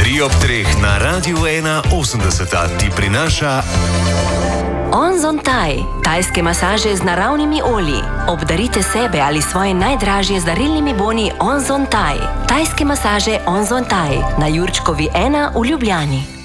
3 ob 3 na Radiu 1.80 ti prinaša Onzon Thai, tajske masaže z naravnimi olji. Obdarite sebe ali svoje najdražje z darilnimi boni Onzon Thai. Tajske masaže Onzon Thai na Jurčkovi 1 v Ljubljani.